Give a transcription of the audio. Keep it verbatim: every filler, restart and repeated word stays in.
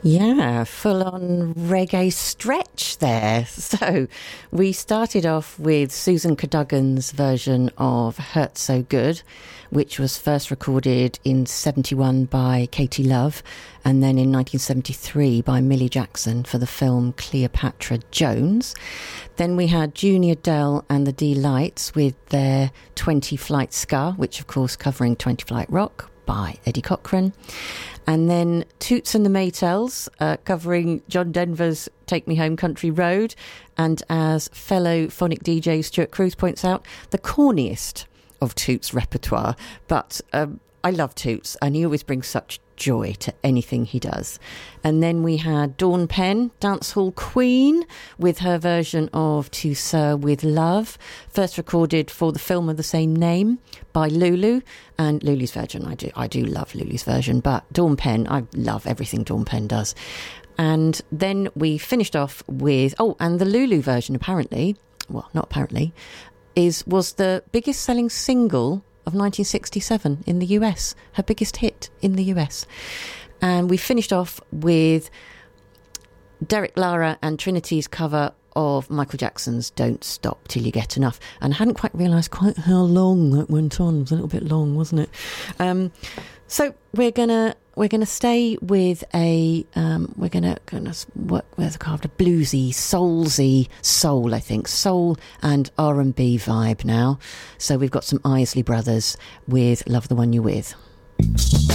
Yeah, full-on reggae stretch there. So we started off with Susan Cadogan's version of Hurt So Good, which was first recorded in seventy-one by Katie Love and then in nineteen seventy-three by Millie Jackson for the film Cleopatra Jones. Then we had Junior Dell and the D-Lights with their twenty Flight Ska, which of course covering twenty Flight Rock by Eddie Cochran. And then Toots and the Maytals, uh, covering John Denver's Take Me Home Country Road. And as fellow phonic D J Stuart Cruz points out, the corniest of Toots' repertoire. But um, I love Toots, and he always brings such joy to anything he does. And then we had Dawn Penn, Dancehall Queen, with her version of To Sir With Love, first recorded for the film of the same name by Lulu. And Lulu's version, I do I do love Lulu's version, but Dawn Penn, I love everything Dawn Penn does. And then we finished off with, oh, and the Lulu version apparently, well, not apparently, is was the biggest selling single of nineteen sixty-seven in the U S, her biggest hit in the U S. And we finished off with Derek Lara and Trinity's cover of Michael Jackson's Don't Stop Till You Get Enough. And I hadn't quite realised quite how long that went on. It was a little bit long, wasn't it? Um, so we're gonna we're gonna stay with a um, we're gonna gonna work with a kind of a bluesy, soulsy soul, I think, soul and R and B vibe now. So we've got some Isley Brothers with Love the One You're With.